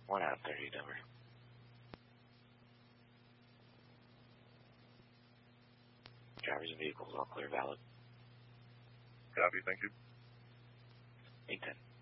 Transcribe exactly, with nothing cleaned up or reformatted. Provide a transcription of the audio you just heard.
one out of thirty, Denver. Drivers and vehicles all clear, valid. Copy, thank you. eight ten.